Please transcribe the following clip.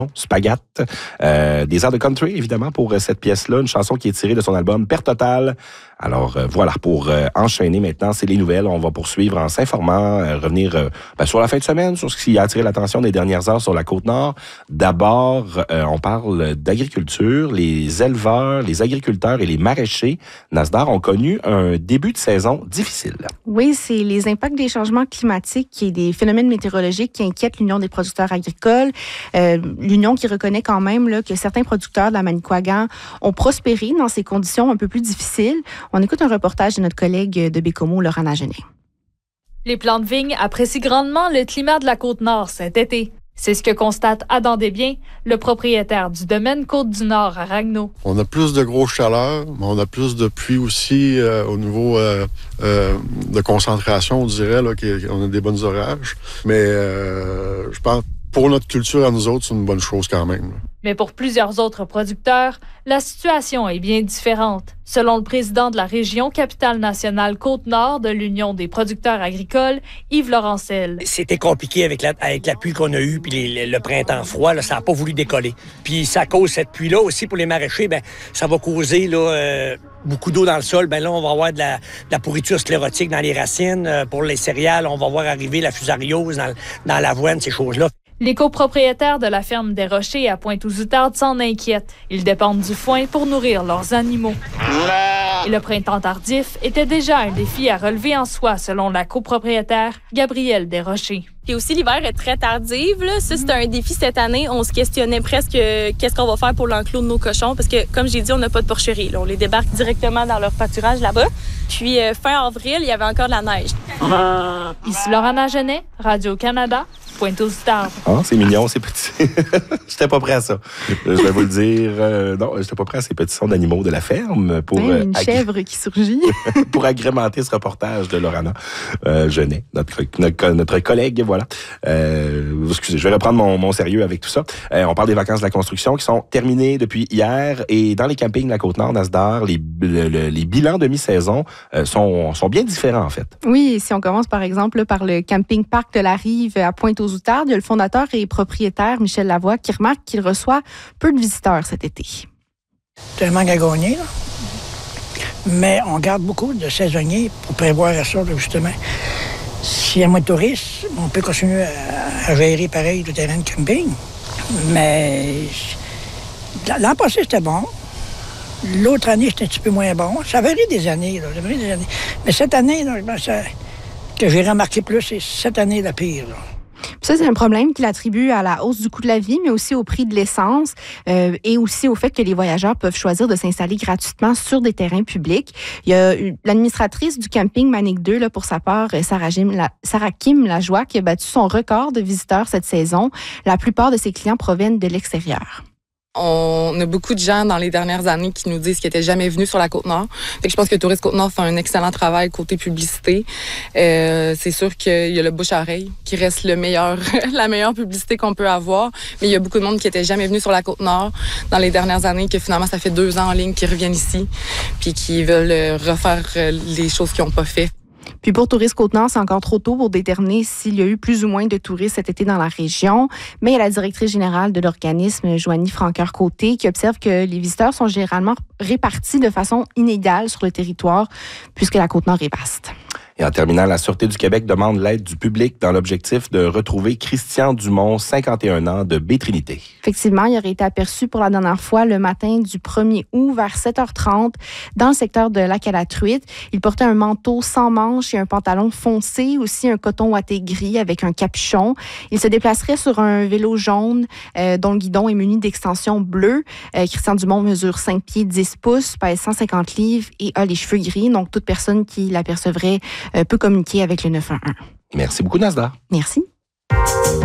Spaghett, des airs de country, évidemment, pour cette pièce-là, une chanson qui est tirée de son album Perte totale. Alors voilà, pour enchaîner maintenant, c'est les nouvelles. On va poursuivre en s'informant, revenir sur la fin de semaine, sur ce qui a attiré l'attention des dernières heures sur la Côte-Nord. D'abord, on parle d'agriculture. Les éleveurs, les agriculteurs et les maraîchers, Nasdar, ont connu un début de saison difficile. Oui, c'est les impacts des changements climatiques et des phénomènes météorologiques qui inquiètent l'Union des producteurs agricoles. L'Union qui reconnaît quand même là, que certains producteurs de la Manicouagan ont prospéré dans ces conditions un peu plus difficiles. On écoute un reportage de notre collègue de Bécomo, Laurent Nagenet. Les plants de vigne apprécient grandement le climat de la Côte-Nord cet été. C'est ce que constate Adam Desbiens, le propriétaire du domaine Côte-du-Nord à Ragno. On a plus de grosses chaleurs, mais on a plus de pluie aussi au niveau de concentration, on dirait, là, qu'on a des bons orages. Mais je pense pour notre culture à nous autres, c'est une bonne chose quand même. Mais pour plusieurs autres producteurs, la situation est bien différente. Selon le président de la région Capitale-Nationale Côte-Nord de l'Union des producteurs agricoles, Yves Laurencel. C'était compliqué avec la pluie qu'on a eue puis le printemps froid, là, ça n'a pas voulu décoller. Puis ça cause cette pluie-là aussi pour les maraîchers, ça va causer là, beaucoup d'eau dans le sol. Là, on va avoir de la pourriture sclérotique dans les racines. Pour les céréales, on va voir arriver la fusariose dans l'avoine, ces choses-là. Les copropriétaires de la ferme des Rochers à Pointe-aux-Outardes s'en inquiètent. Ils dépendent du foin pour nourrir leurs animaux. Et le printemps tardif était déjà un défi à relever en soi, selon la copropriétaire Gabrielle Desrochers. Puis aussi, l'hiver est très tardive. Là. Ça, c'est un défi cette année. On se questionnait presque qu'est-ce qu'on va faire pour l'enclos de nos cochons. Parce que, comme j'ai dit, on n'a pas de porcherie. Là. On les débarque directement dans leur pâturage là-bas. Puis, fin avril, il y avait encore de la neige. Ici Laurent Nagenet, Radio-Canada, Pointe-aux-Outardes. Ah, c'est mignon, c'est petit. J'étais pas prêt à ça. Je vais vous le dire. Non, j'étais pas prêt à ces petits sons d'animaux de la ferme. Pour, une chèvre qui surgit. Pour agrémenter ce reportage de Laurent Genet, notre collègue, voilà. Excusez, je vais reprendre mon sérieux avec tout ça. On parle des vacances de la construction qui sont terminées depuis hier. Et dans les campings de la Côte-Nord, Nasdar, les bilans de mi-saison sont bien différents, en fait. Oui, si on commence, par exemple, par le camping-parc de la Rive à Pointe-aux-Outardes, il y a le fondateur et propriétaire, Michel Lavoie, qui remarque qu'il reçoit peu de visiteurs cet été. C'est un manque à gagner, là. Mais on garde beaucoup de saisonniers pour prévoir ça, là, justement. S'il y a moins de touristes, on peut continuer à gérer pareil le terrain de camping. Mais l'an passé, c'était bon. L'autre année, c'était un petit peu moins bon. Ça varie des années, là. Ça varie des années. Mais cette année, là, je pense que j'ai remarqué plus, c'est cette année la pire, là. Ça, c'est un problème qu'il attribue à la hausse du coût de la vie, mais aussi au prix de l'essence et aussi au fait que les voyageurs peuvent choisir de s'installer gratuitement sur des terrains publics. Il y a l'administratrice du camping Manic 2, là, pour sa part, Sarah Kim Lajoie, qui a battu son record de visiteurs cette saison. La plupart de ses clients proviennent de l'extérieur. On a beaucoup de gens dans les dernières années qui nous disent qu'ils n'étaient jamais venus sur la Côte-Nord. Fait que je pense que Tourisme Côte-Nord fait un excellent travail côté publicité. C'est sûr qu'il y a le bouche-à-oreille qui reste la meilleure publicité qu'on peut avoir. Mais il y a beaucoup de monde qui n'était jamais venu sur la Côte-Nord dans les dernières années, que finalement, ça fait 2 ans en ligne qu'ils reviennent ici puis qui veulent refaire les choses qu'ils n'ont pas fait. Puis pour Tourisme Côte-Nord, c'est encore trop tôt pour déterminer s'il y a eu plus ou moins de touristes cet été dans la région. Mais il y a la directrice générale de l'organisme, Joanie Franqueur-Côté, qui observe que les visiteurs sont généralement répartis de façon inégale sur le territoire, puisque la Côte-Nord est vaste. Et en terminant, la Sûreté du Québec demande l'aide du public dans l'objectif de retrouver Christian Dumont, 51 ans, de Baie-Trinité. Effectivement, il aurait été aperçu pour la dernière fois le matin du 1er août vers 7h30 dans le secteur de Lac-à-la-Truite. Il portait un manteau sans manches et un pantalon foncé, aussi un coton ouaté gris avec un capuchon. Il se déplacerait sur un vélo jaune dont le guidon est muni d'extensions bleues. Christian Dumont mesure 5 pieds 10 pouces, pèse 150 livres et a les cheveux gris. Donc, toute personne qui l'apercevrait peut communiquer avec le 911. Merci beaucoup, Nasdar. Merci.